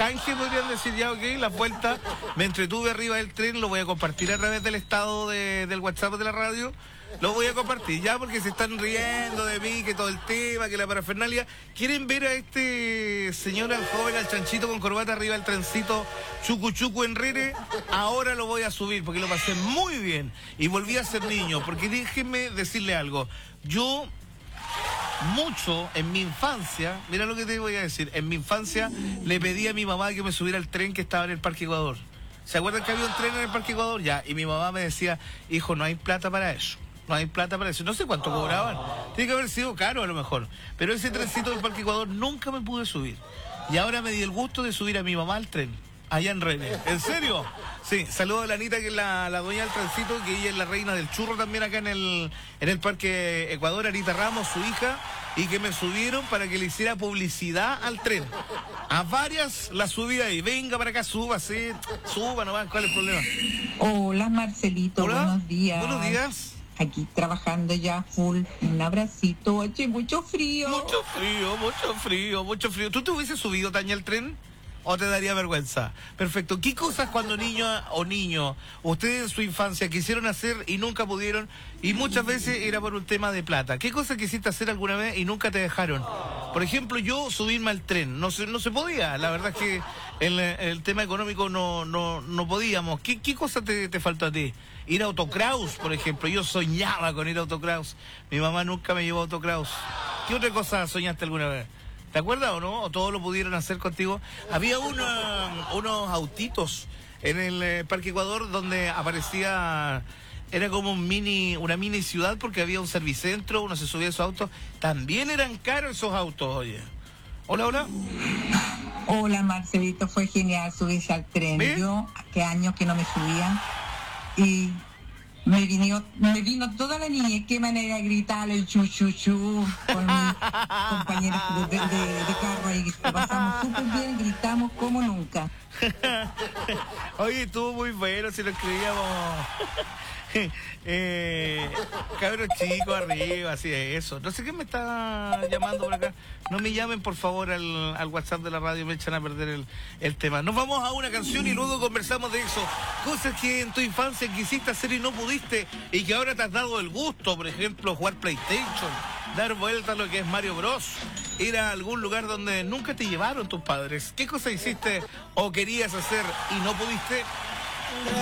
canje, podrían decir ya, ok, la vuelta, me entretuve arriba del tren, lo voy a compartir a través del estado del WhatsApp de la radio, lo voy a compartir ya porque se están riendo de mí, que todo el tema, que la parafernalia. ¿Quieren ver a este señor, al joven, al chanchito con corbata arriba del trencito Chucu Chucu en Rere? Ahora lo voy a subir porque lo pasé muy bien y volví a ser niño, porque déjenme decirle algo, yo mucho en mi infancia, mira lo que te voy a decir, en mi infancia le pedí a mi mamá que me subiera al tren que estaba en el Parque Ecuador. ¿Se acuerdan que había un tren en el Parque Ecuador? Ya, y mi mamá me decía, hijo, no hay plata para eso. No hay plata para eso. No sé cuánto cobraban. Tiene que haber sido caro a lo mejor. Pero ese trencito del Parque Ecuador nunca me pude subir. Y ahora me di el gusto de subir a mi mamá al tren. Allá en René. ¿En serio? Sí, saludo a la Anita, que es la dueña del trencito, que ella es la reina del churro también acá en el Parque Ecuador, Anita Ramos, su hija, y que me subieron para que le hiciera publicidad al tren. A varias las subí ahí. Venga para acá, suba, sí, suba nomás, ¿cuál es el problema? Hola Marcelito, Hola. buenos días. Buenos días. Aquí trabajando ya full. Un abracito, oye, mucho frío. Mucho frío, mucho frío, mucho frío. ¿Tú te hubieses subido, Tania, al tren? ¿O te daría vergüenza? Perfecto. ¿Qué cosas cuando niña o niño, ustedes en su infancia quisieron hacer y nunca pudieron? Y muchas veces era por un tema de plata. ¿Qué cosas quisiste hacer alguna vez y nunca te dejaron? Por ejemplo, yo subirme al tren. No se podía. La verdad es que el tema económico no podíamos. ¿Qué cosa te faltó a ti? Ir a Autocraus, por ejemplo. Yo soñaba con ir a Autocraus. Mi mamá nunca me llevó a Autocraus. ¿Qué otra cosa soñaste alguna vez? ¿Te acuerdas o no? ¿O todos lo pudieron hacer contigo? Había unos autitos en el Parque Ecuador donde aparecía, era como una mini ciudad porque había un servicentro, uno se subía a esos autos. También eran caros esos autos, oye. Hola, hola. Hola Marcelito, fue genial subirse al tren. ¿Ves? Yo, hace años que no me subía y me vino toda la niñez, qué manera de gritar el chu chu chu con mis compañeras de carro ahí, que pasamos súper bien, gritamos como nunca. Oye, estuvo muy bueno, si lo escribíamos. Cabros chicos arriba, así es eso. No sé quién me está llamando por acá. No me llamen, por favor, al WhatsApp de la radio, me echan a perder el tema. Nos vamos a una canción y luego conversamos de eso. Cosas que en tu infancia quisiste hacer y no pudiste y que ahora te has dado el gusto. Por ejemplo, jugar PlayStation, dar vuelta a lo que es Mario Bros, ir a algún lugar donde nunca te llevaron tus padres. ¿Qué cosa hiciste o querías hacer y no pudiste?